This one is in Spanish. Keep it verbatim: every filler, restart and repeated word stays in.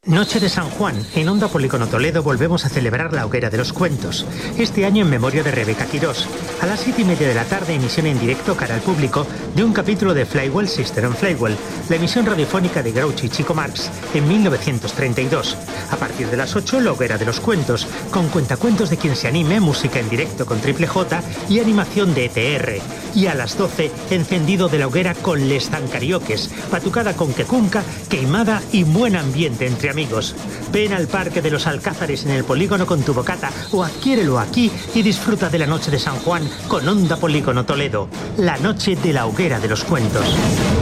Noche de San Juan. En Onda Polígono Toledo volvemos a celebrar la Hoguera de los Cuentos. Este año en memoria de Rebeca Quirós. A las siete y media de la tarde, emisión en directo cara al público de un capítulo de Flywell, Sister and Flywell, la emisión radiofónica de Groucho y Chico Marx en mil novecientos treinta y dos. A partir de las ocho, la Hoguera de los Cuentos, con cuentacuentos de quien se anime, música en directo con Triple J y animación de E T R. Y a las doce, encendido de la hoguera con Les Zancariokes, patucada con quecunca, queimada y buen ambiente entre amigos. Ven al Parque de los Alcázares en el polígono con tu bocata o adquiérelo aquí y disfruta de la noche de San Juan con Onda Polígono Toledo, la noche de la Hoguera de los Cuentos.